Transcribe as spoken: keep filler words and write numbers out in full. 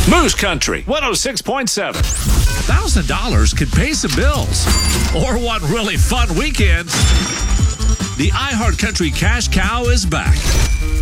Moose Country one oh six point seven. one thousand dollars could pay some bills or one really fun weekend. The iHeart Country Cash Cow is back.